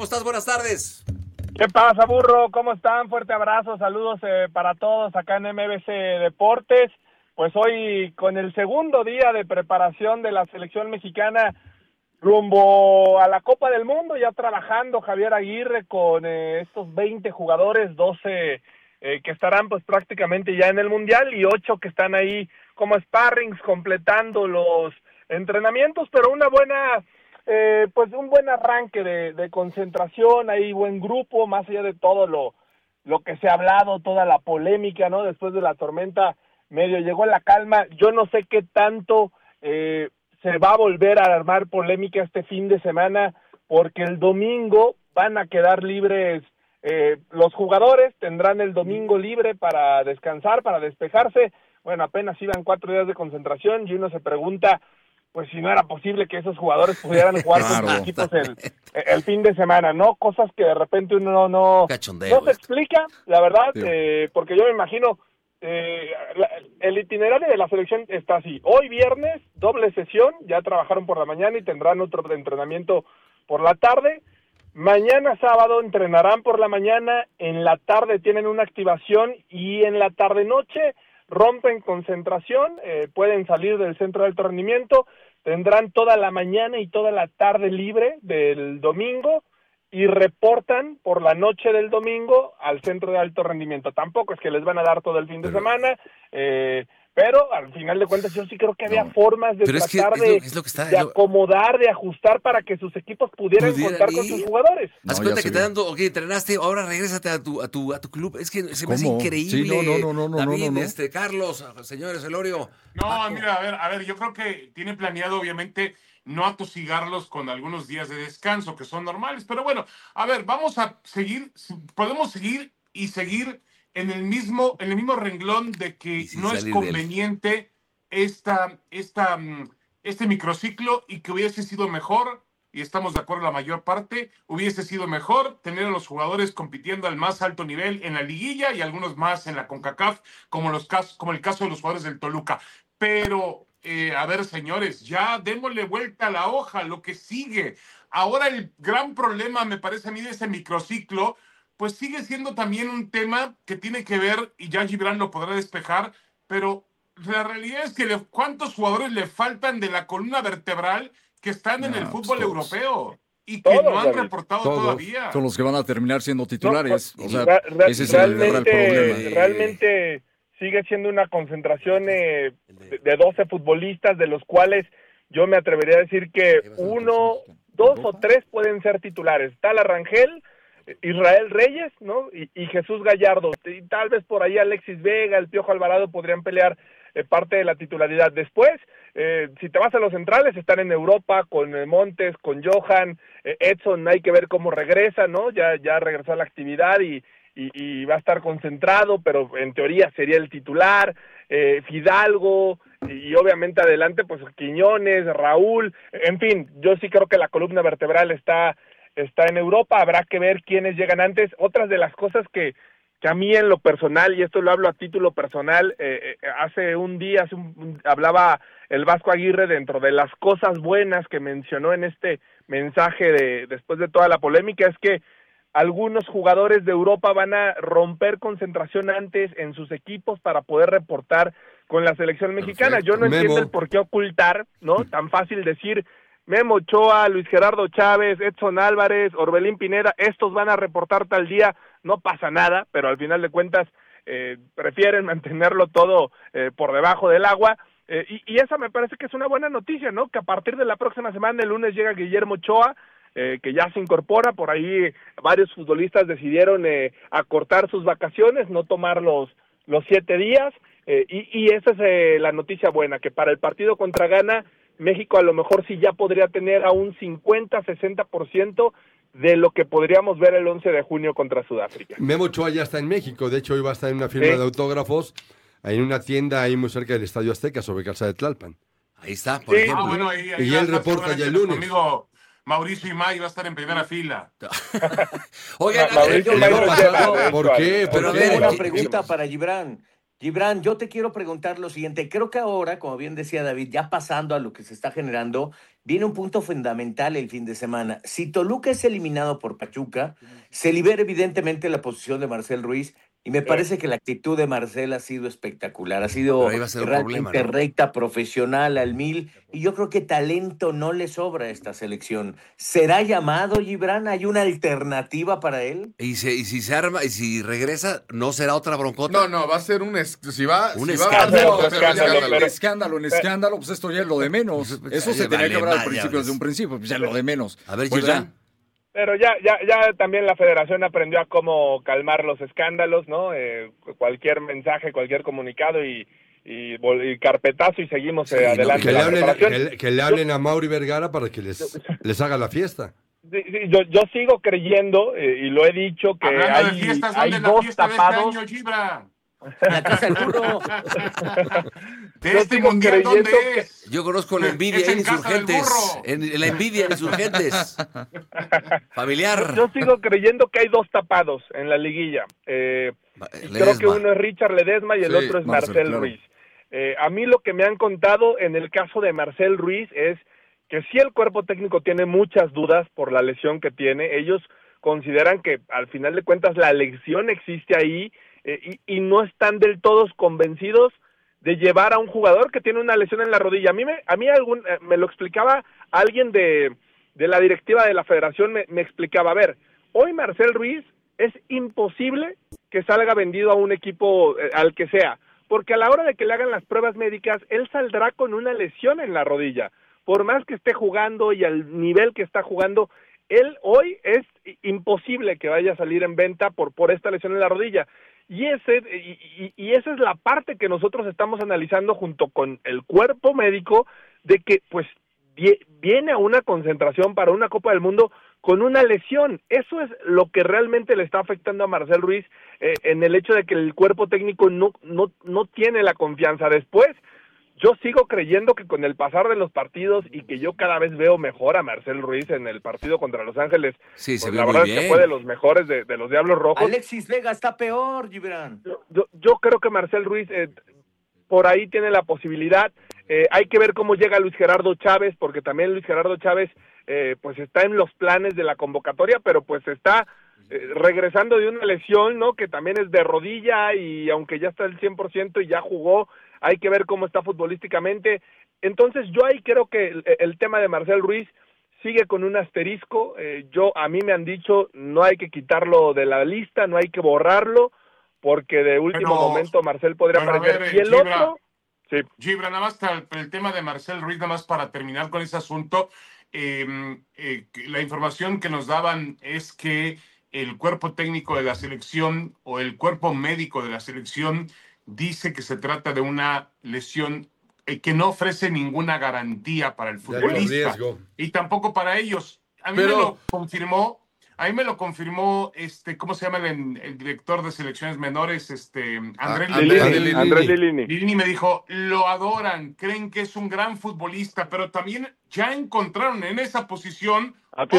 ¿cómo estás? Buenas tardes. ¿Qué pasa, burro? ¿Cómo están? Fuerte abrazo, saludos para todos acá en MBC Deportes. Pues hoy con el segundo día de preparación de la selección mexicana rumbo a la Copa del Mundo, ya trabajando Javier Aguirre con estos 20 jugadores, 12 que estarán pues prácticamente ya en el Mundial y 8 que están ahí como sparrings completando los entrenamientos, pero una buena... pues un buen arranque de concentración, ahí buen grupo, más allá de todo lo que se ha hablado, toda la polémica, ¿no? Después de la tormenta, medio llegó la calma. Yo no sé qué tanto se va a volver a armar polémica este fin de semana, porque el domingo van a quedar libres los jugadores, tendrán el domingo libre para descansar, para despejarse. Bueno, apenas iban 4 días de concentración y uno se pregunta, pues si no era posible que esos jugadores pudieran jugar con sus equipos el fin de semana, ¿no? Cosas que de repente uno no se explica, la verdad, porque yo me imagino, el itinerario de la selección está así. Hoy viernes, doble sesión, ya trabajaron por la mañana y tendrán otro de entrenamiento por la tarde. Mañana sábado entrenarán por la mañana, en la tarde tienen una activación y en la tarde-noche rompen concentración, pueden salir del centro de alto rendimiento, tendrán toda la mañana y toda la tarde libre del domingo y reportan por la noche del domingo al centro de alto rendimiento. Tampoco es que les van a dar todo el fin de semana, pero al final de cuentas yo sí creo que había formas de tratar de acomodar, de ajustar para que sus equipos pudieran contar con sus jugadores. Haz cuenta que entrenaste, ahora regrésate a tu club. Es que se me hace increíble. Sí, no. David, Carlos, señores, Elorio. No, mira, a ver, yo creo que tiene planeado, obviamente, no atosigarlos con algunos días de descanso, que son normales. Pero bueno, a ver, vamos a seguir, podemos seguir en el mismo renglón de que no es conveniente este microciclo y que hubiese sido mejor, y estamos de acuerdo la mayor parte, hubiese sido mejor tener a los jugadores compitiendo al más alto nivel en la liguilla y algunos más en la CONCACAF, como el caso de los jugadores del Toluca. Pero, a ver, señores, ya démosle vuelta a la hoja, lo que sigue. Ahora el gran problema, me parece a mí, de ese microciclo, pues sigue siendo también un tema que tiene que ver, y ya Gibran lo podrá despejar, pero la realidad es que ¿cuántos jugadores le faltan de la columna vertebral que están en el fútbol europeo y que no han reportado todavía? Son los que van a terminar siendo titulares. O sea, ese es el gran problema. Realmente sigue siendo una concentración de 12 futbolistas, de los cuales yo me atrevería a decir que 1, 2 o 3 pueden ser titulares. Tal Rangel, Israel Reyes, ¿no? Y Jesús Gallardo, y tal vez por ahí Alexis Vega, el Piojo Alvarado podrían pelear parte de la titularidad. Después, si te vas a los centrales, están en Europa con Montes, con Johan, Edson, hay que ver cómo regresa, ¿no? Ya regresó a la actividad y va a estar concentrado, pero en teoría sería el titular. Fidalgo, y obviamente adelante pues Quiñones, Raúl, en fin, yo sí creo que la columna vertebral está en Europa, habrá que ver quiénes llegan antes. Otras de las cosas que a mí en lo personal, y esto lo hablo a título personal, hace un día hablaba el Vasco Aguirre dentro de las cosas buenas que mencionó en este mensaje después de toda la polémica, es que algunos jugadores de Europa van a romper concentración antes en sus equipos para poder reportar con la selección mexicana. Perfecto. Yo no entiendo el por qué ocultar, ¿no? Tan fácil decir Memo Ochoa, Luis Gerardo Chávez, Edson Álvarez, Orbelín Pineda, estos van a reportar tal día, no pasa nada, pero al final de cuentas prefieren mantenerlo todo por debajo del agua, y esa me parece que es una buena noticia, ¿no? Que a partir de la próxima semana, el lunes, llega Guillermo Ochoa, que ya se incorpora. Por ahí varios futbolistas decidieron acortar sus vacaciones, no tomar los 7 días, y esa es la noticia buena, que para el partido contra Ghana, México a lo mejor sí ya podría tener a un 50-60% de lo que podríamos ver el 11 de junio contra Sudáfrica. Memo Ochoa ya está en México, de hecho hoy va a estar en una firma de autógrafos en una tienda ahí muy cerca del Estadio Azteca, sobre Calzada de Tlalpan. Ahí está, por ejemplo. Bueno, y él reporta ya el lunes. Amigo Mauricio Imay va a estar en primera fila. Oigan, ¿por qué? Pero a ver, una pregunta para Gibran. Gibran, yo te quiero preguntar lo siguiente. Creo que ahora, como bien decía David, ya pasando a lo que se está generando, viene un punto fundamental el fin de semana. Si Toluca es eliminado por Pachuca, se libera evidentemente la posición de Marcel Ruiz. Y me parece que la actitud de Marcel ha sido espectacular, ha sido realmente recta, profesional al 1000, y yo creo que talento no le sobra a esta selección. ¿Será llamado Gibran? ¿Hay una alternativa para él? Y si se arma, y si regresa, ¿no será otra broncota? No, va a ser un escándalo, pues esto ya es lo de menos. Eso se tenía que hablar al principio, desde un principio, pues ya es lo de menos. A ver, pues Gibran. Pero ya también la federación aprendió a cómo calmar los escándalos, ¿no? Cualquier mensaje, cualquier comunicado y carpetazo y seguimos adelante. Que le hablen a Mauri Vergara para que les haga la fiesta. Sí, yo sigo creyendo, y lo he dicho, que hay dos tapados. La casa del burro. De este mundial, ¿dónde es? Yo conozco la envidia en Insurgentes. En la envidia en Insurgentes. Familiar. Yo sigo creyendo que hay dos tapados en la liguilla. Creo que uno es Richard Ledesma y el otro es Marcel Ruiz. A mí lo que me han contado en el caso de Marcel Ruiz es que sí, el cuerpo técnico tiene muchas dudas por la lesión que tiene. Ellos consideran que al final de cuentas la lesión existe ahí, y no están del todo convencidos de llevar a un jugador que tiene una lesión en la rodilla. A mí me lo explicaba alguien de la directiva de la federación, me explicaba, a ver, hoy Marcel Ruiz es imposible que salga vendido a un equipo, al que sea, porque a la hora de que le hagan las pruebas médicas, él saldrá con una lesión en la rodilla. Por más que esté jugando y al nivel que está jugando, él hoy es imposible que vaya a salir en venta por esta lesión en la rodilla. Y esa es la parte que nosotros estamos analizando junto con el cuerpo médico, de que pues viene a una concentración para una Copa del Mundo con una lesión. Eso es lo que realmente le está afectando a Marcel Ruiz, en el hecho de que el cuerpo técnico no tiene la confianza. Después, yo sigo creyendo que con el pasar de los partidos, y que yo cada vez veo mejor a Marcel Ruiz en el partido contra Los Ángeles, sí, pues la verdad es que fue de los mejores de los Diablos Rojos. Alexis Vega está peor, Gibran. Yo creo que Marcel Ruiz por ahí tiene la posibilidad. Hay que ver cómo llega Luis Gerardo Chávez, porque también Luis Gerardo Chávez pues está en los planes de la convocatoria, pero pues está regresando de una lesión, ¿no? Que también es de rodilla, y aunque ya está al 100% y ya jugó, hay que ver cómo está futbolísticamente. Entonces yo ahí creo que el tema de Marcel Ruiz sigue con un asterisco. A mí me han dicho, no hay que quitarlo de la lista, no hay que borrarlo, porque de último momento Marcel podría aparecer. Y el otro... Sí. Gibran, nada más el tema de Marcel Ruiz, nada más para terminar con ese asunto. La información que nos daban es que el cuerpo técnico de la selección, o el cuerpo médico de la selección, dice que se trata de una lesión que no ofrece ninguna garantía para el futbolista y tampoco para ellos. A mí me lo confirmó, ¿cómo se llama el director de selecciones menores? Andrés Lilini. Lilini me dijo, lo adoran, creen que es un gran futbolista, pero también ya encontraron en esa posición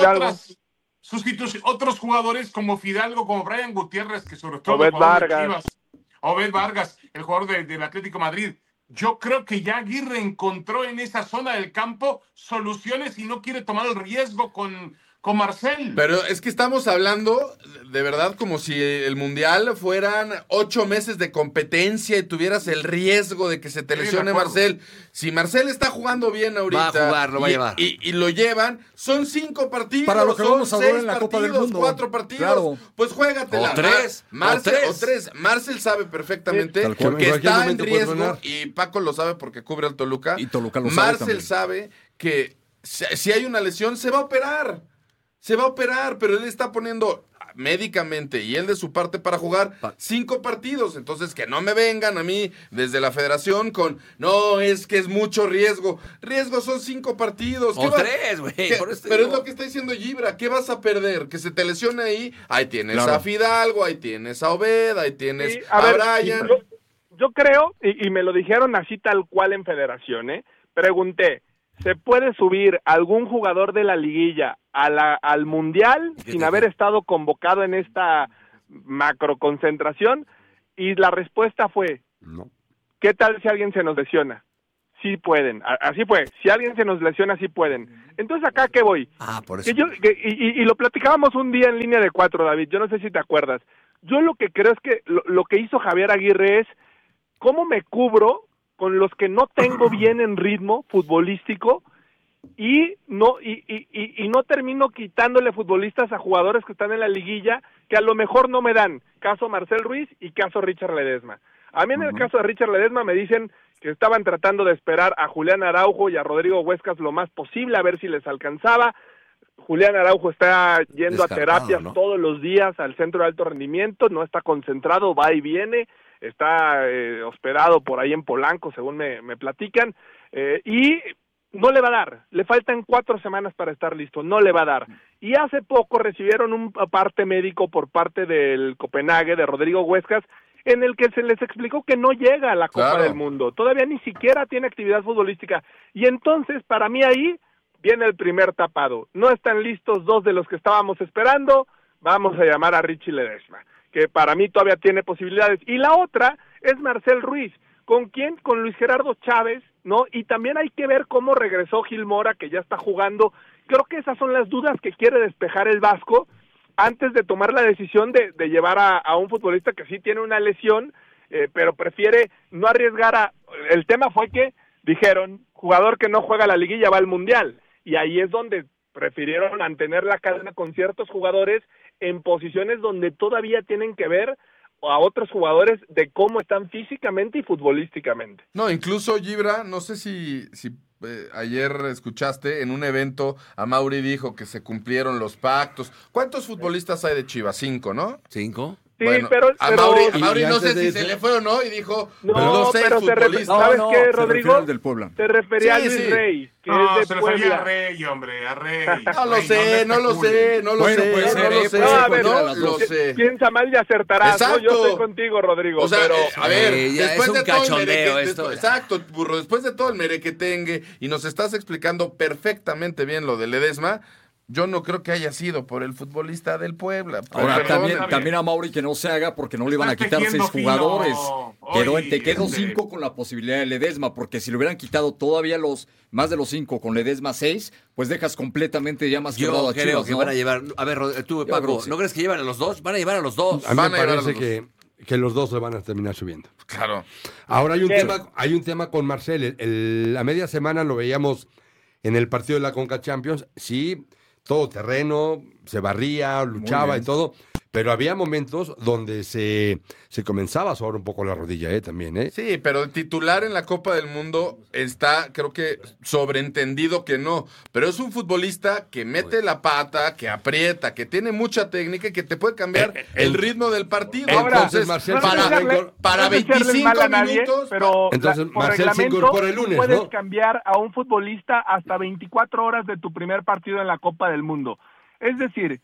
otros jugadores como Fidalgo, como Brian Gutiérrez, que sobre todo Obed Vargas, el jugador del Atlético Madrid. Yo creo que ya Aguirre encontró en esa zona del campo soluciones y no quiere tomar el riesgo con Marcel. Pero es que estamos hablando de verdad como si el Mundial fueran 8 meses de competencia y tuvieras el riesgo de que se te lesione Marcel. Si Marcel está jugando bien ahorita, va a jugar, lo va a llevar. Y lo llevan, son 5 partidos. Para lo que vamos a ver en la partidos, Copa del Mundo. 4 partidos. Claro. Pues juégatela. O tres. Marcel sabe perfectamente que está en riesgo, y Paco lo sabe porque cubre al Toluca. Y Toluca lo sabe Marcel sabe que si hay una lesión, se va a operar. Pero él está poniendo médicamente y él de su parte para jugar 5 partidos. Entonces, que no me vengan a mí desde la federación con, no, es que es mucho riesgo. Riesgo son 5 partidos. O 3, güey. Pero es lo que está diciendo Gibra. ¿Qué vas a perder? Que se te lesione ahí. Ahí tienes a Fidalgo, ahí tienes a Obed, ahí tienes a Brian. Yo creo, y me lo dijeron así tal cual en federación, pregunté, ¿se puede subir algún jugador de la liguilla al Mundial sin haber estado convocado en esta macroconcentración? Y la respuesta fue No. ¿Qué tal si alguien se nos lesiona? Sí pueden, así fue. Si alguien se nos lesiona, sí pueden. Entonces, ¿acá qué voy? Por eso. Y lo platicábamos un día en Línea de 4, David, yo no sé si te acuerdas. Yo lo que creo es que lo que hizo Javier Aguirre es, ¿cómo me cubro con los que no tengo bien en ritmo futbolístico y no termino quitándole futbolistas a jugadores que están en la liguilla que a lo mejor no me dan? Caso Marcel Ruiz y caso Richard Ledesma. A mí en el caso de Richard Ledesma me dicen que estaban tratando de esperar a Julián Araujo y a Rodrigo Huescas lo más posible, a ver si les alcanzaba. Julián Araujo está yendo a terapias, ¿no?, todos los días al centro de alto rendimiento, no está concentrado, va y viene, está hospedado por ahí en Polanco, según me platican, y no le va a dar, le faltan 4 semanas para estar listo, no le va a dar. Y hace poco recibieron un parte médico por parte del Copenhague, de Rodrigo Huescas, en el que se les explicó que no llega a la Copa del Mundo, todavía ni siquiera tiene actividad futbolística, y entonces para mí ahí viene el primer tapado. No están listos 2 de los que estábamos esperando, vamos a llamar a Richie Ledesma, que para mí todavía tiene posibilidades. Y la otra es Marcel Ruiz. ¿Con quién? Con Luis Gerardo Chávez, ¿no? Y también hay que ver cómo regresó Gil Mora, que ya está jugando. Creo que esas son las dudas que quiere despejar el Vasco antes de tomar la decisión de llevar a un futbolista que sí tiene una lesión, pero prefiere no arriesgar El tema fue que dijeron, jugador que no juega la liguilla va al Mundial. Y ahí es donde prefirieron mantener la cadena con ciertos jugadores en posiciones donde todavía tienen que ver a otros jugadores de cómo están físicamente y futbolísticamente. No, incluso Gibra, no sé si ayer escuchaste, en un evento a Mauri dijo que se cumplieron los pactos. ¿Cuántos futbolistas hay de Chivas? 5, ¿no? 5. Sí, bueno, pero a Mauri no sé si se le fue o no y dijo no, pero ¿sabes qué, Rodrigo? Del Puebla. Se refería a Luis Rey, que es de se Puebla. refería a Rey, hombre, a Rey. No lo sé. No lo sé. Piensa mal y acertarás. ¿No? Yo estoy contigo, Rodrigo. O sea, pero a ver, después de todo esto. Burro, después de todo el merequetengue y nos estás explicando perfectamente bien lo de Ledesma, yo no creo que haya sido por el futbolista del Puebla. Ahora, también a Mauri que no se haga porque no le iban a quitar 6 jugadores. Quedó 5 con la posibilidad de Ledesma, porque si le hubieran quitado todavía más de los 5 con Ledesma 6, pues dejas completamente ya más quebrado a Chivas. Yo creo que van a llevar... A ver, tú, Paco, ¿no crees que llevan a los dos? Van a llevar a los dos. A mí me parece que los dos le van a terminar subiendo. Claro. Ahora hay un tema con Marcel. La media semana lo veíamos en el partido de la Conca Champions. Sí, todo terreno, se barría, luchaba y todo, pero había momentos donde se comenzaba a sobar un poco la rodilla, también, ¿eh? Sí, pero titular en la Copa del Mundo está, creo que sobreentendido que no, pero es un futbolista que mete la pata, que aprieta, que tiene mucha técnica y que te puede cambiar el ritmo del partido. Ahora, entonces, Marcel, para 25 minutos... Pero entonces, Marcel se incorpora el lunes, puedes ¿no? cambiar a un futbolista hasta 24 horas de tu primer partido en la Copa del Mundo. Es decir,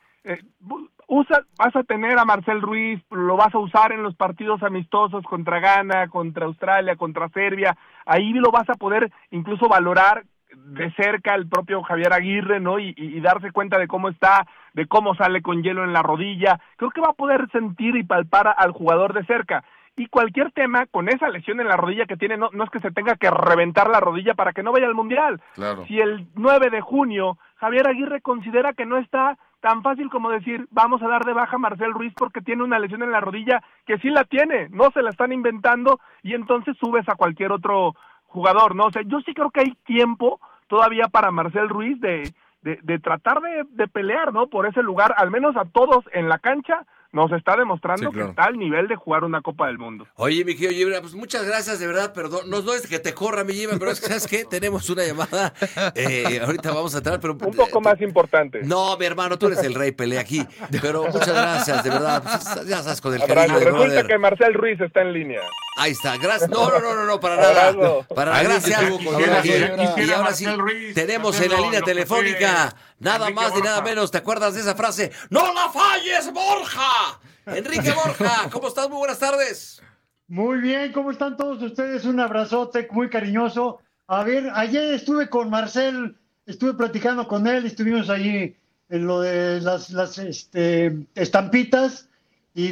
vas a tener a Marcel Ruiz, lo vas a usar en los partidos amistosos contra Ghana, contra Australia, contra Serbia, ahí lo vas a poder incluso valorar de cerca el propio Javier Aguirre, ¿no? Y darse cuenta de cómo está, de cómo sale con hielo en la rodilla. Creo que va a poder sentir y palpar al jugador de cerca. Y cualquier tema con esa lesión en la rodilla que tiene, no es que se tenga que reventar la rodilla para que no vaya al Mundial. Claro. Si el 9 de junio Javier Aguirre considera que no está tan fácil como decir, vamos a dar de baja a Marcel Ruiz porque tiene una lesión en la rodilla, que sí la tiene, no se la están inventando, y entonces subes a cualquier otro jugador, ¿no? O sea, yo sí creo que hay tiempo todavía para Marcel Ruiz de tratar de pelear, ¿no? Por ese lugar, al menos a todos en la cancha, nos está demostrando que está al nivel de jugar una Copa del Mundo. Oye, mi querido Gibra, pues muchas gracias, de verdad, perdón, no es que te corra mi Gibra, pero es que, ¿sabes qué? Tenemos una llamada, ahorita vamos a entrar, pero... Un poco más importante. No, mi hermano, tú eres el rey, pelea aquí, pero muchas gracias, de verdad, pues, ya sabes, con el cariño de resulta brother. que Marcel Ruiz está en línea. Ahí está, gracias, no, para nada, para nada, gracias, y ahora sí, tenemos en la línea telefónica, nada más ni nada menos, ¿te acuerdas de esa frase? ¡No la falles, Borja! Enrique Borja, ¿cómo estás? Muy buenas tardes. Muy bien, ¿cómo están todos ustedes? Un abrazote muy cariñoso. A ver, ayer estuve con Marcel, estuve platicando con él, estuvimos allí en lo de las estampitas y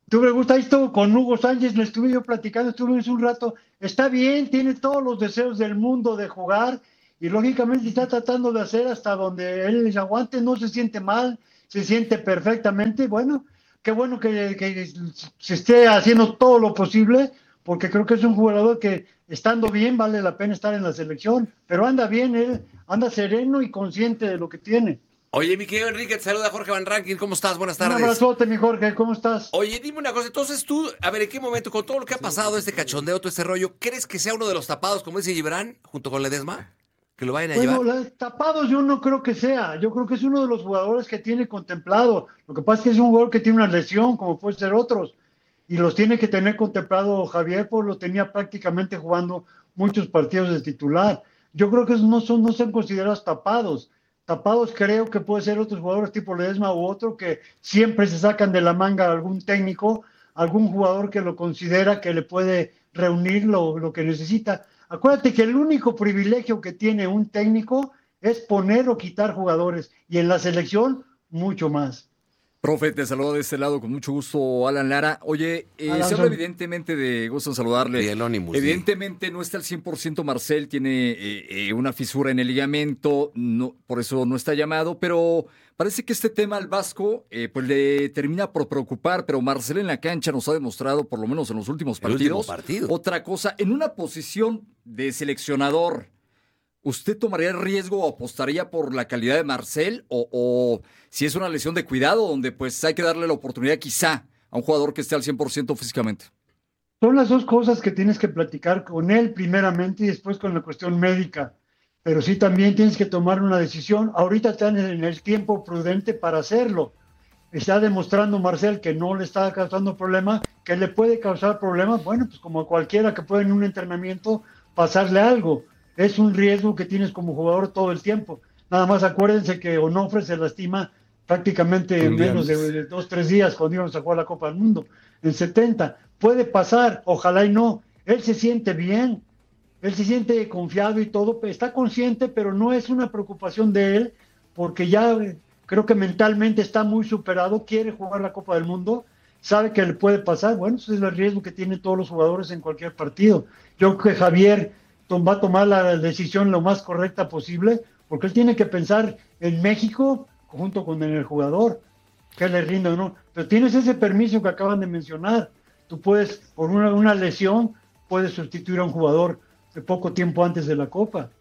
Tú me gusta, ahí estuvo con Hugo Sánchez, le estuve yo platicando, estuvimos un rato. Está bien, tiene todos los deseos del mundo de jugar y lógicamente está tratando de hacer hasta donde él les aguante, no se siente mal, se siente perfectamente. Bueno, qué bueno que se esté haciendo todo lo posible, porque creo que es un jugador que estando bien vale la pena estar en la selección, pero anda bien, él anda sereno y consciente de lo que tiene. Oye, mi querido Enrique, te saluda Jorge Van Rankin, ¿cómo estás? Buenas tardes. Un abrazote, mi Jorge, ¿cómo estás? Oye, dime una cosa, entonces tú, a ver, ¿en qué momento, con todo lo que ha pasado, este cachondeo, todo este rollo, crees que sea uno de los tapados, como dice Gibran, junto con Ledesma? ¿Que lo vayan a llevar? Tapados yo no creo que sea, yo creo que es uno de los jugadores que tiene contemplado. Lo que pasa es que es un jugador que tiene una lesión, como puede ser otros, y los tiene que tener contemplado Javier, pues lo tenía prácticamente jugando muchos partidos de titular. Yo creo que no son considerados tapados. Tapados creo que puede ser otros jugadores tipo Ledesma u otro que siempre se sacan de la manga a algún técnico, algún jugador que lo considera que le puede reunir lo que necesita. Acuérdate que el único privilegio que tiene un técnico es poner o quitar jugadores y en la selección mucho más. Profe, te saludo de este lado con mucho gusto, Alan Lara. Oye, se habla evidentemente de, gusto en saludarle, evidentemente no está al 100% Marcel, tiene una fisura en el ligamento, no, por eso no está llamado, pero parece que este tema al Vasco pues le termina por preocupar, pero Marcel en la cancha nos ha demostrado, por lo menos en los últimos partidos, otra cosa, en una posición de seleccionador. ¿Usted tomaría el riesgo o apostaría por la calidad de Marcel o si es una lesión de cuidado donde pues hay que darle la oportunidad quizá a un jugador que esté al 100% físicamente? Son las dos cosas que tienes que platicar con él primeramente y después con la cuestión médica. Pero sí también tienes que tomar una decisión. Ahorita están en el tiempo prudente para hacerlo. Está demostrando Marcel que no le está causando problema, que le puede causar problemas. Bueno, pues como cualquiera que puede en un entrenamiento pasarle algo. Es un riesgo que tienes como jugador todo el tiempo. Nada más acuérdense que Onofre se lastima prácticamente en menos de 2-3 días cuando íbamos a jugar la Copa del Mundo. En 70. Puede pasar, ojalá y no. Él se siente bien, él se siente confiado y todo, está consciente, pero no es una preocupación de él, porque ya creo que mentalmente está muy superado, quiere jugar la Copa del Mundo, sabe que le puede pasar. Bueno, ese es el riesgo que tienen todos los jugadores en cualquier partido. Yo creo que Javier va a tomar la decisión lo más correcta posible, porque él tiene que pensar en México junto con el jugador, que le rinde o no. Pero tienes ese permiso que acaban de mencionar. Tú puedes, por una lesión, puedes sustituir a un jugador de poco tiempo antes de la Copa.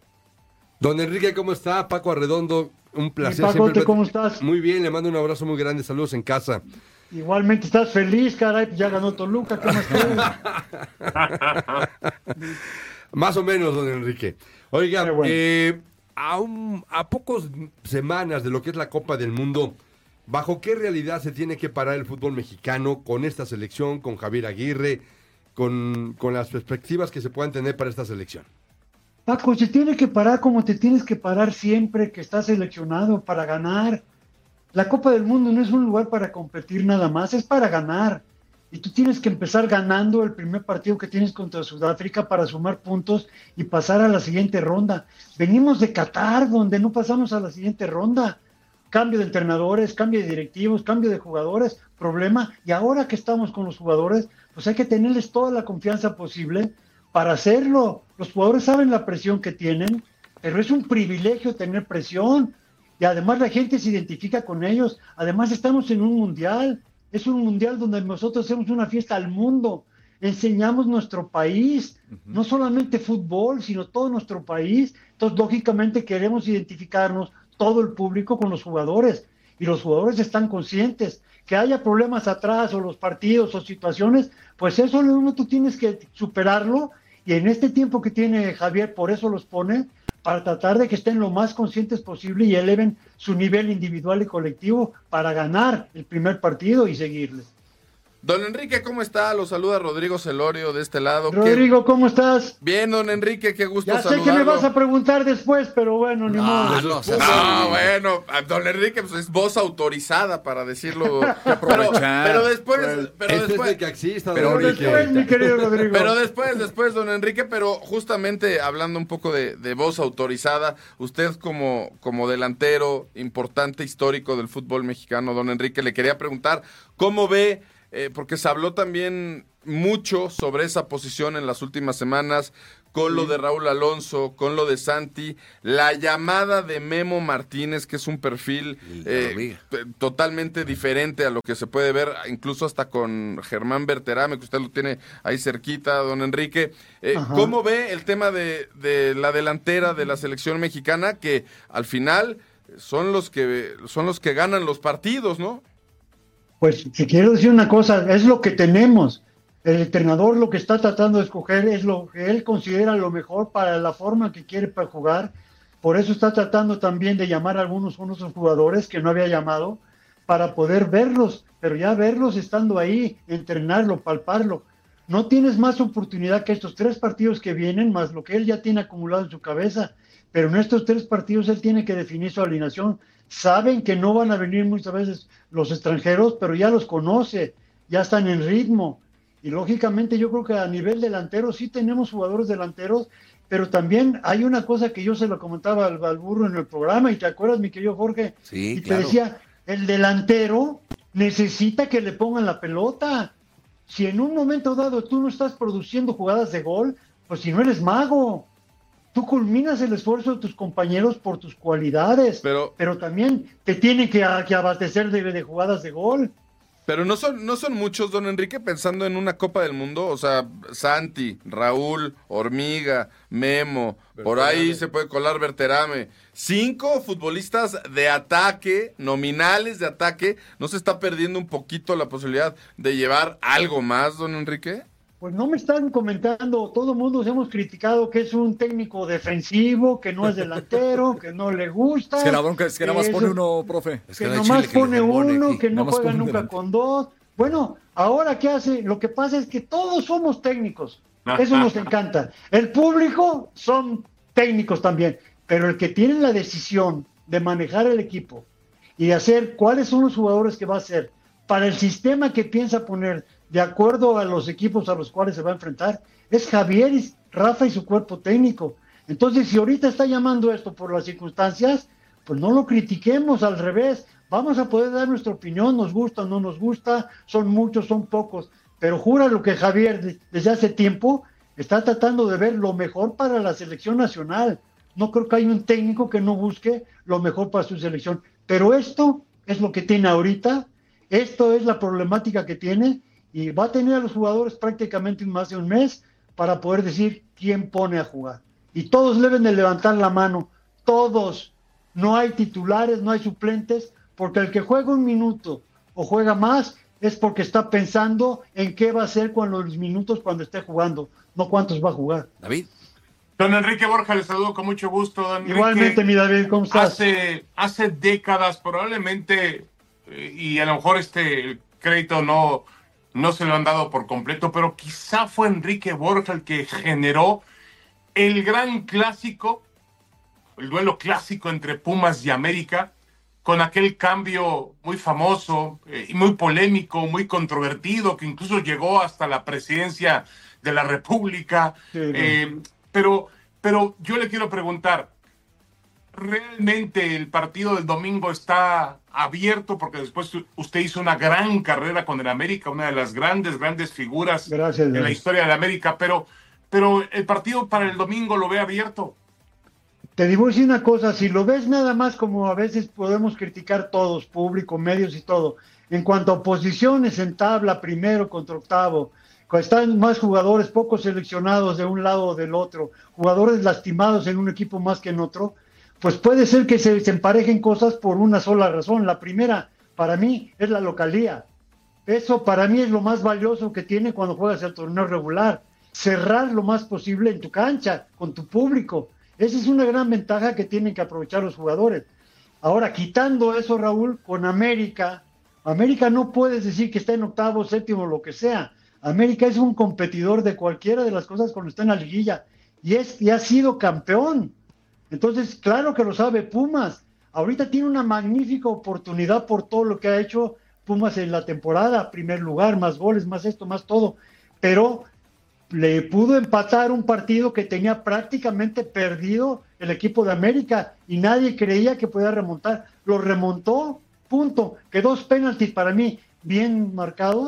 Don Enrique, ¿cómo está? Paco Arredondo, un placer. Paco, ¿cómo estás? Muy bien, le mando un abrazo muy grande, saludos en casa. Igualmente, estás feliz, caray, pues ya ganó Toluca, ¿qué más quieres? Más o menos, don Enrique. Oiga, bueno. A pocas semanas de lo que es la Copa del Mundo, ¿bajo qué realidad se tiene que parar el fútbol mexicano con esta selección, con Javier Aguirre, con las perspectivas que se puedan tener para esta selección? Paco, se tiene que parar como te tienes que parar siempre que estás seleccionado para ganar. La Copa del Mundo no es un lugar para competir nada más, es para ganar. Y tú tienes que empezar ganando el primer partido que tienes contra Sudáfrica para sumar puntos y pasar a la siguiente ronda. Venimos de Qatar, donde no pasamos a la siguiente ronda. Cambio de entrenadores, cambio de directivos, cambio de jugadores, problema. Y ahora que estamos con los jugadores, pues hay que tenerles toda la confianza posible para hacerlo. Los jugadores saben la presión que tienen, pero es un privilegio tener presión. Y además la gente se identifica con ellos. Además estamos en un mundial. Es un mundial donde nosotros hacemos una fiesta al mundo, enseñamos nuestro país, no solamente fútbol, sino todo nuestro país. Entonces, lógicamente, queremos identificarnos todo el público con los jugadores, y los jugadores están conscientes. Que haya problemas atrás, o los partidos, o situaciones, pues eso tú tienes que superarlo, y en este tiempo que tiene Javier, por eso los pone, para tratar de que estén lo más conscientes posible y eleven su nivel individual y colectivo para ganar el primer partido y seguirle. Don Enrique, ¿cómo está? Lo saluda Rodrigo Celorio de este lado. Rodrigo, ¿cómo estás? Bien, don Enrique, qué gusto saludarlo. Ya sé que me vas a preguntar después, pero bueno, ni modo. Bueno, don Enrique pues, es voz autorizada para decirlo. Pero después... Pero después, mi querido Rodrigo. Pero después, don Enrique, pero justamente hablando un poco de voz autorizada, usted como delantero importante, histórico del fútbol mexicano, don Enrique, le quería preguntar, ¿cómo ve porque se habló también mucho sobre esa posición en las últimas semanas, con lo de Raúl Alonso, con lo de Santi, la llamada de Memo Martínez, que es un perfil totalmente diferente a lo que se puede ver, incluso hasta con Germán Berterame, que usted lo tiene ahí cerquita, don Enrique. ¿Cómo ve el tema de la delantera de la selección mexicana, que al final son los que ganan los partidos, ¿no? Pues si quiero decir una cosa, es lo que tenemos. El entrenador lo que está tratando de escoger es lo que él considera lo mejor para la forma que quiere para jugar. Por eso está tratando también de llamar a algunos jugadores que no había llamado para poder verlos, pero ya verlos estando ahí, entrenarlo, palparlo. No tienes más oportunidad que estos 3 partidos que vienen, más lo que él ya tiene acumulado en su cabeza. Pero en estos 3 partidos él tiene que definir su alineación. Saben que no van a venir muchas veces los extranjeros, pero ya los conoce, ya están en ritmo. Y lógicamente yo creo que a nivel delantero sí tenemos jugadores delanteros, pero también hay una cosa que yo se lo comentaba al Burro en el programa, y te acuerdas, mi querido Jorge, sí, y claro. Te decía, el delantero necesita que le pongan la pelota. Si en un momento dado tú no estás produciendo jugadas de gol, pues si no eres mago, tú culminas el esfuerzo de tus compañeros por tus cualidades, pero también te tienen que abastecer de jugadas de gol. Pero no son muchos, don Enrique, pensando en una Copa del Mundo. O sea, Santi, Raúl, Hormiga, Memo, Berterame. Por ahí se puede colar Berterame. 5 futbolistas de ataque, nominales de ataque. ¿No se está perdiendo un poquito la posibilidad de llevar algo más, don Enrique? Pues no me están comentando, todo el mundo hemos criticado que es un técnico defensivo, que no es delantero, que no le gusta. Es que la bronca es que nada más pone uno, profe. Es que nomás pone uno, que no juega nunca con 2. Bueno, ahora ¿qué hace? Lo que pasa es que todos somos técnicos, eso nos encanta. El público son técnicos también, pero el que tiene la decisión de manejar el equipo y de hacer cuáles son los jugadores que va a hacer para el sistema que piensa poner de acuerdo a los equipos a los cuales se va a enfrentar, es Javier, Rafa y su cuerpo técnico. Entonces, si ahorita está llamando esto por las circunstancias, pues no lo critiquemos, al revés, vamos a poder dar nuestra opinión, nos gusta o no nos gusta, son muchos, son pocos, pero jura lo que Javier desde hace tiempo está tratando de ver lo mejor para la selección nacional. No creo que haya un técnico que no busque lo mejor para su selección, pero esto es lo que tiene ahorita, esto es la problemática que tiene, y va a tener a los jugadores prácticamente más de un mes para poder decir quién pone a jugar. Y todos deben de levantar la mano, todos. No hay titulares, no hay suplentes, porque el que juega un minuto o juega más es porque está pensando en qué va a hacer con los minutos cuando esté jugando, no cuántos va a jugar. David. Don Enrique Borja, le saludo con mucho gusto. Don Igualmente, mi David, ¿cómo estás? Hace décadas probablemente, y a lo mejor el crédito no se lo han dado por completo, pero quizá fue Enrique Borja el que generó el gran clásico, el duelo clásico entre Pumas y América, con aquel cambio muy famoso y muy polémico, muy controvertido, que incluso llegó hasta la presidencia de la República. Sí, pero yo le quiero preguntar, ¿realmente el partido del domingo está abierto? Porque después usted hizo una gran carrera con el América, una de las grandes figuras de la historia de América, pero el partido para el domingo lo ve abierto. Te digo decir una cosa, si lo ves nada más como a veces podemos criticar todos, público, medios y todo, en cuanto a posiciones en tabla, primero contra octavo, están más jugadores, pocos seleccionados de un lado o del otro, jugadores lastimados en un equipo más que en otro, pues puede ser que se emparejen cosas por una sola razón. La primera, para mí, es la localía. Eso para mí es lo más valioso que tiene cuando juegas el torneo regular. Cerrar lo más posible en tu cancha, con tu público. Esa es una gran ventaja que tienen que aprovechar los jugadores. Ahora, quitando eso, Raúl, con América no puedes decir que está en octavo, séptimo, lo que sea. América es un competidor de cualquiera de las cosas cuando está en la liguilla. Y ha sido campeón. Entonces, claro que lo sabe Pumas. Ahorita tiene una magnífica oportunidad por todo lo que ha hecho Pumas en la temporada. Primer lugar, más goles, más esto, más todo. Pero le pudo empatar un partido que tenía prácticamente perdido el equipo de América y nadie creía que podía remontar. Lo remontó, punto. Que 2 penaltis para mí bien marcados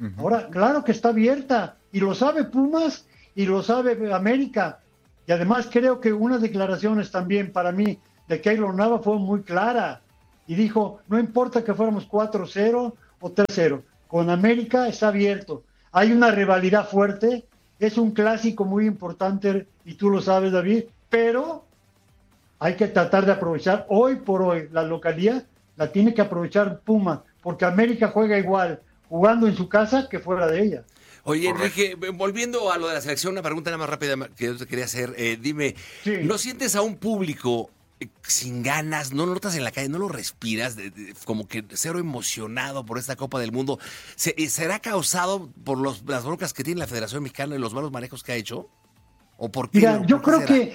Ahora, claro que está abierta, y lo sabe Pumas, y lo sabe América. Y además creo que unas declaraciones también para mí de Keylor Nava fue muy clara. Y dijo, no importa que fuéramos 4-0 o 3-0, con América está abierto. Hay una rivalidad fuerte, es un clásico muy importante, y tú lo sabes, David, pero hay que tratar de aprovechar hoy por hoy la localía, la tiene que aprovechar Puma, porque América juega igual, jugando en su casa que fuera de ella. Oye, Enrique, volviendo a lo de la selección, una pregunta nada más rápida que yo te quería hacer. Dime, sí. ¿No sientes a un público sin ganas? ¿No lo notas en la calle? ¿No lo respiras? Como que cero emocionado por esta Copa del Mundo. ¿Será causado por las broncas que tiene la Federación Mexicana y los malos manejos que ha hecho? ¿O por qué? Mira, yo creo que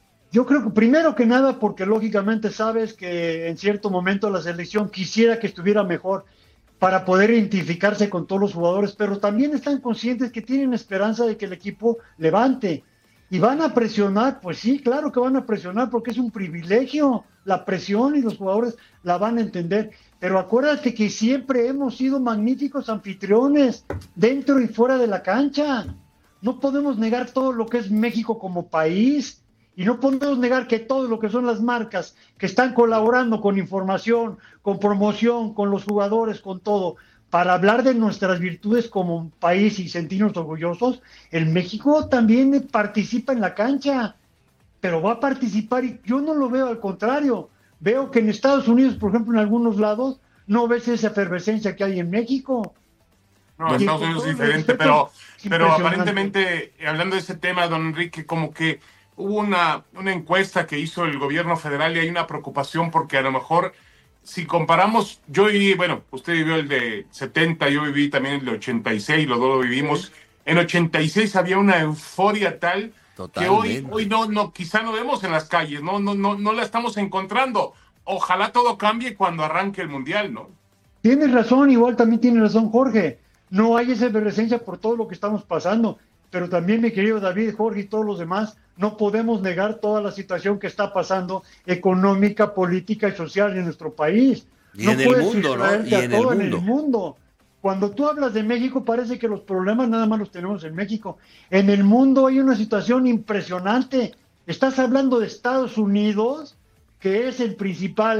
primero que nada porque lógicamente sabes que en cierto momento la selección quisiera que estuviera mejor para poder identificarse con todos los jugadores, pero también están conscientes que tienen esperanza de que el equipo levante. ¿Y van a presionar? Pues sí, claro que van a presionar porque es un privilegio la presión y los jugadores la van a entender. Pero acuérdate que siempre hemos sido magníficos anfitriones dentro y fuera de la cancha. No podemos negar todo lo que es México como país. Y no podemos negar que todo lo que son las marcas que están colaborando con información, con promoción, con los jugadores, con todo, para hablar de nuestras virtudes como país y sentirnos orgullosos, el México también participa en la cancha, pero va a participar y yo no lo veo al contrario. Veo que en Estados Unidos, por ejemplo, en algunos lados, no ves esa efervescencia que hay en México. No, en Estados Unidos es diferente, pero aparentemente, hablando de ese tema, don Enrique, como que hubo una encuesta que hizo el gobierno federal y hay una preocupación porque a lo mejor si comparamos, yo viví, bueno, usted vivió el de 70, yo viví también el de 86, los dos lo vivimos. Sí. En 86 había una euforia tal Totalmente. Que hoy no, quizá no vemos en las calles, no la estamos encontrando. Ojalá todo cambie cuando arranque el Mundial, ¿no? Tienes razón, igual también tiene razón Jorge. No hay esa efervescencia por todo lo que estamos pasando, pero también mi querido David, Jorge y todos los demás, no podemos negar toda la situación que está pasando económica, política y social en nuestro país. Y no en el mundo, ¿no? Y en el mundo. Cuando tú hablas de México parece que los problemas nada más los tenemos en México. En el mundo hay una situación impresionante. Estás hablando de Estados Unidos, que es el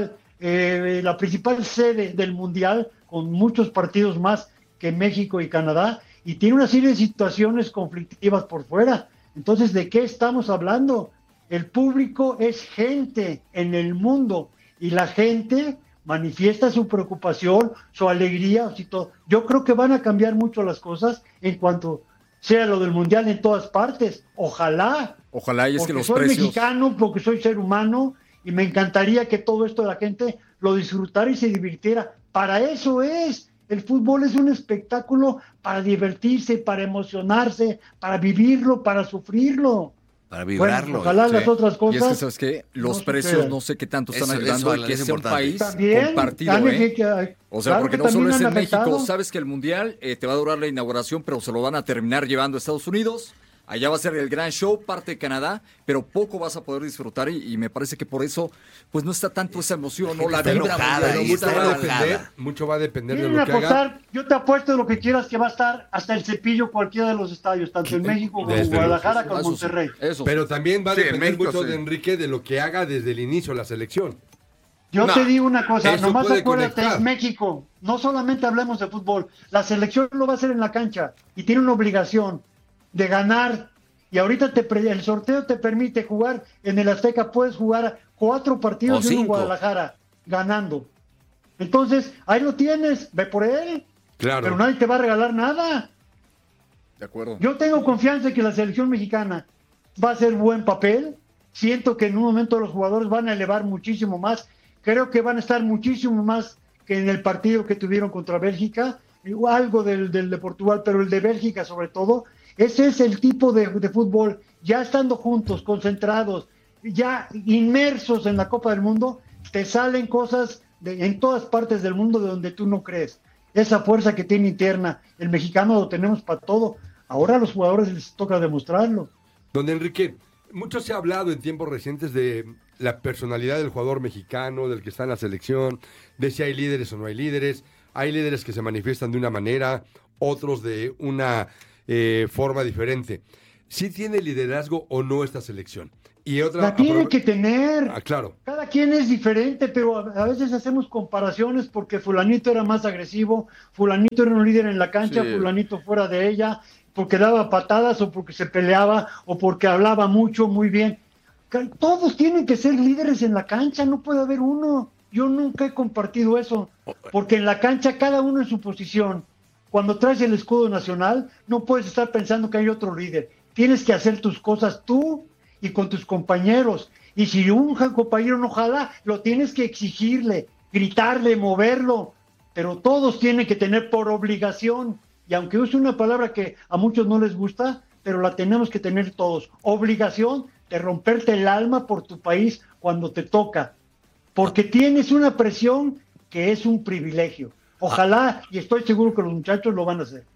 la principal sede del Mundial, con muchos partidos más que México y Canadá, y tiene una serie de situaciones conflictivas por fuera. Entonces, ¿de qué estamos hablando? El público es gente en el mundo, y la gente manifiesta su preocupación, su alegría, todo. Yo creo que van a cambiar mucho las cosas en cuanto sea lo del Mundial en todas partes. Ojalá. Ojalá, y es que los precios... soy mexicano, porque soy ser humano, y me encantaría que todo esto la gente lo disfrutara y se divirtiera. Para eso es. El fútbol es un espectáculo para divertirse, para emocionarse, para vivirlo, para sufrirlo. Para vibrarlo. Bueno, ojalá las otras cosas. Y es que, ¿sabes qué? Los precios no sé qué tanto están ayudando a que sea un país también, compartido. O sea, claro, porque no solo es en México. Sabes que el Mundial te va a durar la inauguración, pero se lo van a terminar llevando a Estados Unidos. Allá va a ser el gran show, parte de Canadá, pero poco vas a poder disfrutar y me parece que por eso pues no está tanto esa emoción, no la vibra. Mucho va a depender de lo que haga. Yo te apuesto de lo que quieras que va a estar hasta el cepillo cualquiera de los estadios, tanto en México como en Guadalajara como en Monterrey. Pero también va a depender mucho de Enrique de lo que haga desde el inicio de la selección. Yo te digo una cosa, nomás acuérdate, es México, no solamente hablemos de fútbol, la selección lo va a hacer en la cancha y tiene una obligación de ganar, y ahorita el sorteo te permite jugar en el Azteca, puedes jugar 4 partidos en Guadalajara ganando. Entonces, ahí lo tienes, ve por él. Claro. Pero nadie te va a regalar nada. De acuerdo. Yo tengo confianza en que la selección mexicana va a hacer buen papel. Siento que en un momento los jugadores van a elevar muchísimo más. Creo que van a estar muchísimo más que en el partido que tuvieron contra Bélgica, algo del de Portugal, pero el de Bélgica sobre todo. Ese es el tipo de fútbol, ya estando juntos, concentrados, ya inmersos en la Copa del Mundo, te salen cosas en todas partes del mundo de donde tú no crees. Esa fuerza que tiene interna, el mexicano lo tenemos para todo. Ahora a los jugadores les toca demostrarlo. Don Enrique, mucho se ha hablado en tiempos recientes de la personalidad del jugador mexicano, del que está en la selección, de si hay líderes o no hay líderes. Hay líderes que se manifiestan de una manera, otros de una forma diferente. ¿Sí tiene liderazgo o no esta selección? Y otra, la tiene que tener. Claro. Cada quien es diferente, pero a veces hacemos comparaciones porque fulanito era más agresivo, fulanito era un líder en la cancha, sí, fulanito fuera de ella, porque daba patadas o porque se peleaba o porque hablaba mucho, muy bien. Todos tienen que ser líderes en la cancha, no puede haber uno. Yo nunca he compartido eso, porque en la cancha cada uno en su posición. Cuando traes el escudo nacional, no puedes estar pensando que hay otro líder. Tienes que hacer tus cosas tú y con tus compañeros. Y si un compañero no jala, lo tienes que exigirle, gritarle, moverlo. Pero todos tienen que tener por obligación. Y aunque use una palabra que a muchos no les gusta, pero la tenemos que tener todos. Obligación de romperte el alma por tu país cuando te toca. Porque tienes una presión que es un privilegio. Ojalá, y estoy seguro que los muchachos lo van a hacer.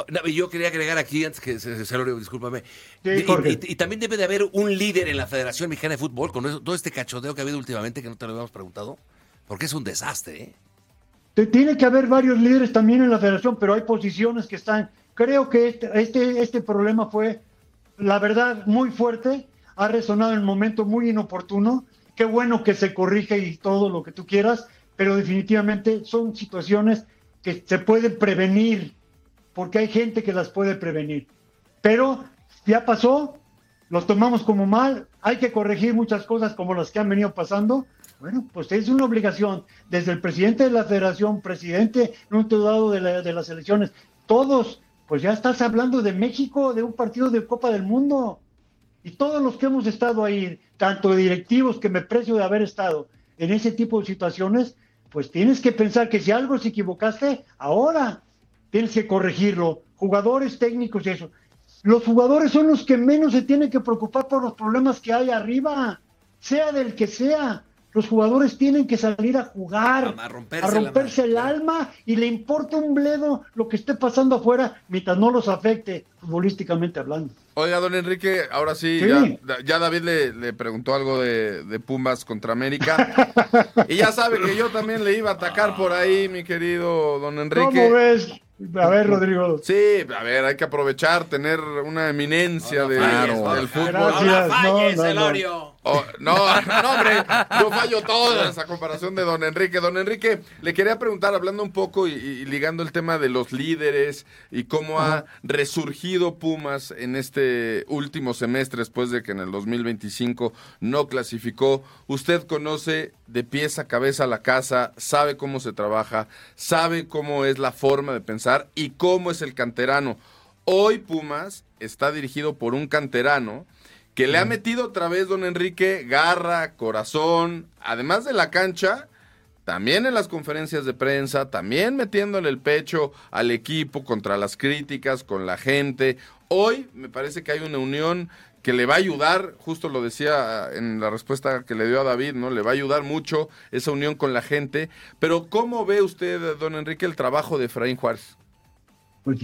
Yo quería agregar aquí, antes que se lo discúlpame, sí, y también debe de haber un líder en la Federación Mexicana de Fútbol, con todo este cachoteo que ha habido últimamente, que no te lo habíamos preguntado, porque es un desastre, ¿eh? Tiene que haber varios líderes también en la Federación, pero hay posiciones que están... Creo que este problema fue, la verdad, muy fuerte, ha resonado en un momento muy inoportuno, qué bueno que se corrige y todo lo que tú quieras, pero definitivamente son situaciones que se pueden prevenir, porque hay gente que las puede prevenir. Pero ya pasó, los tomamos como mal, hay que corregir muchas cosas como las que han venido pasando. Bueno, pues es una obligación, desde el presidente de la federación, presidente en un dado de las elecciones, todos, pues ya estás hablando de México, de un partido de Copa del Mundo. Y todos los que hemos estado ahí, tanto directivos que me precio de haber estado en ese tipo de situaciones, pues tienes que pensar que si algo se equivocaste, ahora tienes que corregirlo. Jugadores, técnicos y eso. Los jugadores son los que menos se tienen que preocupar por los problemas que hay arriba, sea del que sea. Los jugadores tienen que salir a jugar, a romperse el alma, y le importa un bledo lo que esté pasando afuera mientras no los afecte futbolísticamente hablando. Oiga, don Enrique, ahora sí. Ya David le preguntó algo de Pumas contra América. Y ya sabe que yo también le iba a atacar por ahí, mi querido don Enrique. ¿Cómo ves? A ver, Rodrigo. Sí, a ver, hay que aprovechar, tener una eminencia del fútbol. Gracias. No la falles, Elorio. No, hombre, yo fallo todo esa comparación de don Enrique. Don Enrique, le quería preguntar, hablando un poco y ligando el tema de los líderes y cómo ha resurgido Pumas en este último semestre después de que en el 2025 no clasificó. Usted conoce de pies a cabeza la casa, sabe cómo se trabaja, sabe cómo es la forma de pensar y cómo es el canterano. Hoy Pumas está dirigido por un canterano que le ha metido otra vez, don Enrique, garra, corazón, además de la cancha, también en las conferencias de prensa, también metiéndole el pecho al equipo contra las críticas, con la gente. Hoy me parece que hay una unión que le va a ayudar, justo lo decía en la respuesta que le dio a David, ¿no? Le va a ayudar mucho esa unión con la gente. Pero ¿cómo ve usted, don Enrique, el trabajo de Efraín Juárez? Pues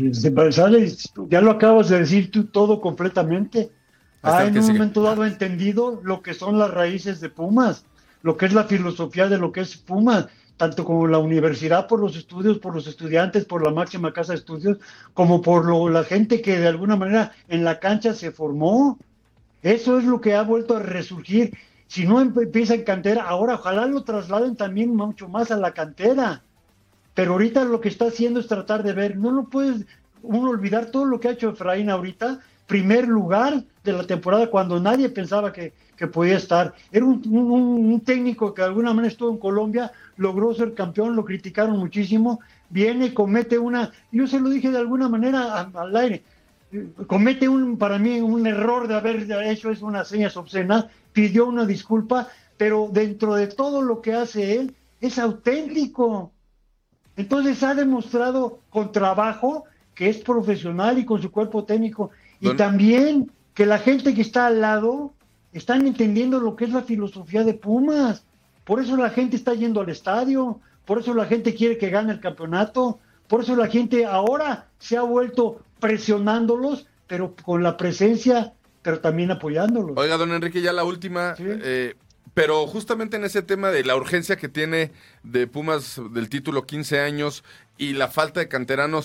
ya lo acabas de decir tú todo completamente. En un momento dado entendido lo que son las raíces de Pumas, lo que es la filosofía de lo que es Pumas, tanto como la universidad por los estudios, por los estudiantes, por la máxima casa de estudios, como por la gente que de alguna manera en la cancha se formó. Eso es lo que ha vuelto a resurgir. Si no empieza en cantera, ahora ojalá lo trasladen también mucho más a la cantera. Pero ahorita lo que está haciendo es tratar de ver, no lo puedes uno olvidar todo lo que ha hecho Efraín ahorita, primer lugar de la temporada cuando nadie pensaba que podía estar. Era un técnico que de alguna manera estuvo en Colombia, logró ser campeón, lo criticaron muchísimo, viene, comete yo se lo dije de alguna manera al aire, comete para mí un error de haber hecho unas señas obscenas, pidió una disculpa, pero dentro de todo lo que hace él, es auténtico. Entonces ha demostrado con trabajo que es profesional y con su cuerpo técnico. Y también que la gente que está al lado están entendiendo lo que es la filosofía de Pumas. Por eso la gente está yendo al estadio, por eso la gente quiere que gane el campeonato, por eso la gente ahora se ha vuelto presionándolos, pero con la presencia, pero también apoyándolos. Oiga, don Enrique, ya la última, ¿sí? Pero justamente en ese tema de la urgencia que tiene de Pumas del título 15 años y la falta de canteranos,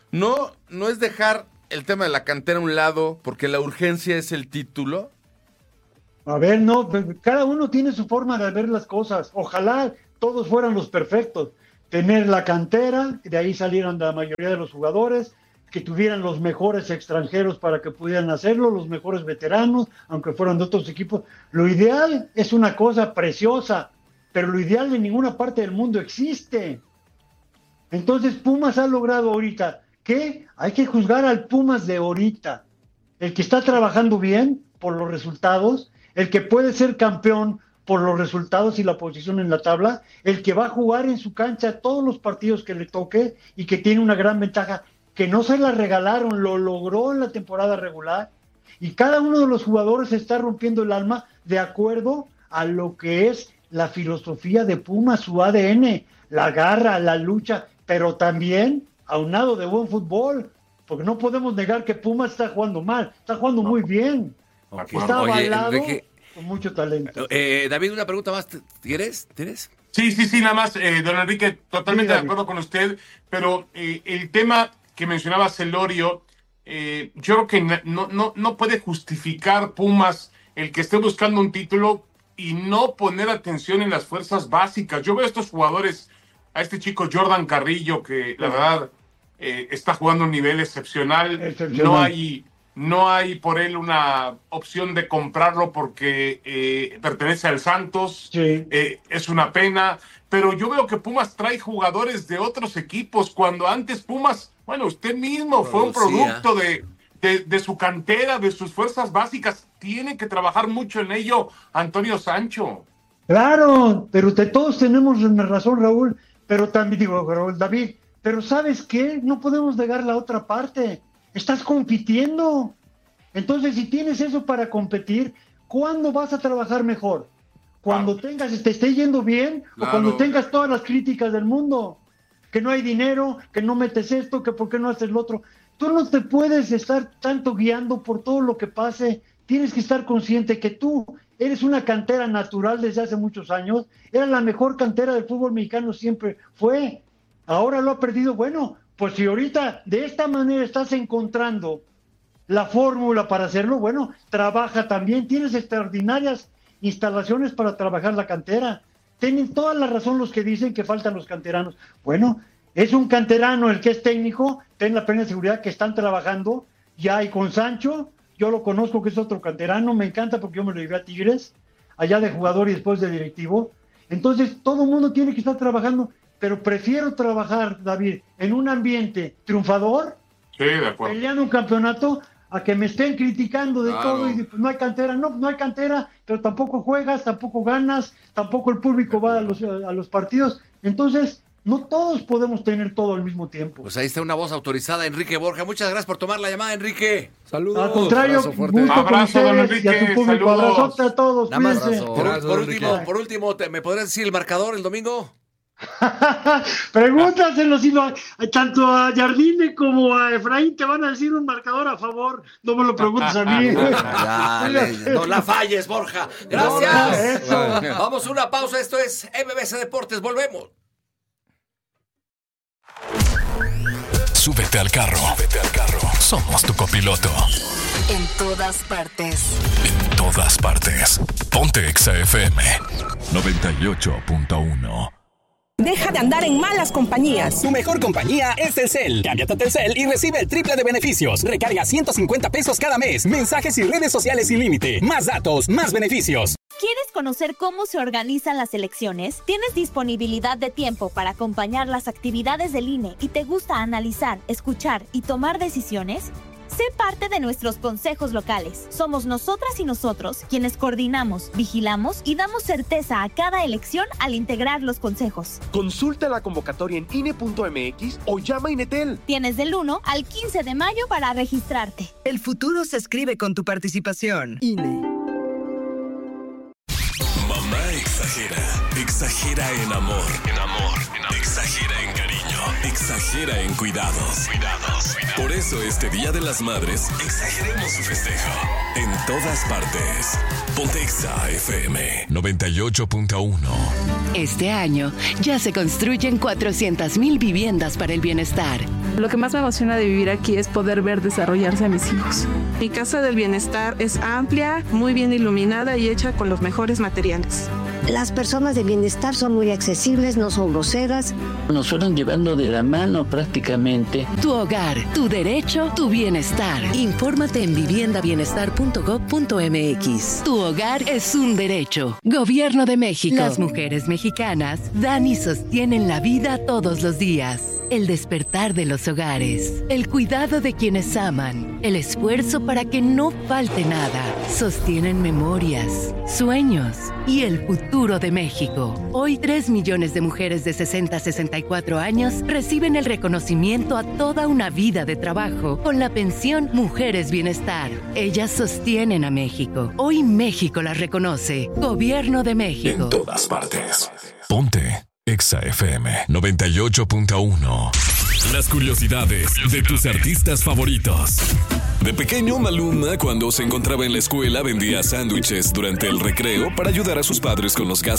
¿No es dejar el tema de la cantera a un lado porque la urgencia es el título? A ver, no, cada uno tiene su forma de ver las cosas. Ojalá todos fueran los perfectos. Tener la cantera, de ahí salieran la mayoría de los jugadores, que tuvieran los mejores extranjeros para que pudieran hacerlo, los mejores veteranos, aunque fueran de otros equipos. Lo ideal es una cosa preciosa, pero lo ideal en ninguna parte del mundo existe. Entonces Pumas ha logrado ahorita, ¿qué? Hay que juzgar al Pumas de ahorita. El que está trabajando bien por los resultados, el que puede ser campeón por los resultados y la posición en la tabla, el que va a jugar en su cancha todos los partidos que le toque y que tiene una gran ventaja, que no se la regalaron, lo logró en la temporada regular, y cada uno de los jugadores está rompiendo el alma de acuerdo a lo que es la filosofía de Pumas, su ADN, la garra, la lucha, pero también aunado de buen fútbol, porque no podemos negar que Pumas está jugando mal, está jugando muy bien. Está avalado con mucho talento. David, una pregunta más. ¿Tienes? Sí, nada más, don Enrique, totalmente de acuerdo con usted, pero el tema que mencionaba Celorio, yo creo que no puede justificar Pumas el que esté buscando un título y no poner atención en las fuerzas básicas. Yo veo a estos jugadores, a este chico Jordan Carrillo, que la verdad está jugando a un nivel excepcional. No hay por él una opción de comprarlo porque pertenece al Santos. Sí. Es una pena. Pero yo veo que Pumas trae jugadores de otros equipos, cuando antes Pumas, bueno, usted mismo fue un producto de su cantera, de sus fuerzas básicas. Tiene que trabajar mucho en ello Antonio Sancho. Claro, pero todos tenemos razón, Raúl. Pero también Raúl, David, pero ¿sabes qué? No podemos negar la otra parte. Estás compitiendo. Entonces, si tienes eso para competir, ¿cuándo vas a trabajar mejor? ¿Cuando te esté yendo bien? Claro. ¿O cuando tengas todas las críticas del mundo? Que no hay dinero, que no metes esto, que por qué no haces lo otro. Tú no te puedes estar tanto guiando por todo lo que pase. Tienes que estar consciente que tú eres una cantera natural desde hace muchos años. Era la mejor cantera del fútbol mexicano, siempre fue. Ahora lo ha perdido. Bueno, pues si ahorita de esta manera estás encontrando la fórmula para hacerlo, bueno, trabaja también. Tienes extraordinarias instalaciones para trabajar la cantera. Tienen toda la razón los que dicen que faltan los canteranos. Bueno, es un canterano el que es técnico, ten la plena seguridad que están trabajando ya, y con Sancho, yo lo conozco, que es otro canterano, me encanta porque yo me lo llevé a Tigres, allá de jugador y después de directivo. Entonces todo el mundo tiene que estar trabajando, pero prefiero trabajar, David, en un ambiente triunfador, sí, de acuerdo, peleando un campeonato, a que me estén criticando de todo y pues, no hay cantera. No hay cantera, pero tampoco juegas, tampoco ganas, tampoco el público va a los partidos. Entonces, no todos podemos tener todo al mismo tiempo. Pues ahí está una voz autorizada, Enrique Borja. Muchas gracias por tomar la llamada, Enrique. Saludos. Al contrario, abrazo, don Enrique. Y a tu público. Abrazote a todos. Nada más, por último, ¿me podrías decir el marcador el domingo? Pregúntaselo, si tanto a Jardine como a Efraín te van a decir un marcador a favor. No me lo preguntes a mí. No la falles, Borja. Gracias. Vamos a una pausa. Esto es MBC Deportes. Volvemos. Súbete al carro. Somos tu copiloto. En todas partes. Ponte Exa FM 98.1. Deja de andar en malas compañías. Tu mejor compañía es Telcel. Cámbiate a Telcel y recibe el triple de beneficios. Recarga 150 pesos cada mes. Mensajes y redes sociales sin límite. Más datos, más beneficios. ¿Quieres conocer cómo se organizan las elecciones? ¿Tienes disponibilidad de tiempo para acompañar las actividades del INE y te gusta analizar, escuchar y tomar decisiones? Sé parte de nuestros consejos locales. Somos nosotras y nosotros quienes coordinamos, vigilamos y damos certeza a cada elección al integrar los consejos. Consulta la convocatoria en INE.mx o llama a Inetel. Tienes del 1 al 15 de mayo para registrarte. El futuro se escribe con tu participación. INE. Mamá exagera en amor. Exagera en cariño. Exagera en cuidados. Por eso este Día de las Madres, exageremos su festejo. En todas partes. Ponte Exa FM 98.1. Este año ya se construyen 400,000 viviendas para el bienestar. Lo que más me emociona de vivir aquí es poder ver desarrollarse a mis hijos. Mi casa del bienestar es amplia, muy bien iluminada y hecha con los mejores materiales. Las personas de bienestar son muy accesibles, no son groseras. Nos fueron llevando de la mano prácticamente. Tu hogar, tu derecho, tu bienestar. Infórmate en viviendabienestar.gov.mx. Tu hogar es un derecho. Gobierno de México. Las mujeres mexicanas dan y sostienen la vida todos los días. El despertar de los hogares, el cuidado de quienes aman, el esfuerzo para que no falte nada, sostienen memorias, sueños y el futuro de México. Hoy 3 millones de mujeres de 60 a 64 años reciben el reconocimiento a toda una vida de trabajo con la pensión Mujeres Bienestar. Ellas sostienen a México. Hoy México las reconoce. Gobierno de México. En todas partes. Ponte Exa FM 98.1. Las curiosidades de tus artistas favoritos. De pequeño, Maluma, cuando se encontraba en la escuela, vendía sándwiches durante el recreo para ayudar a sus padres con los gastos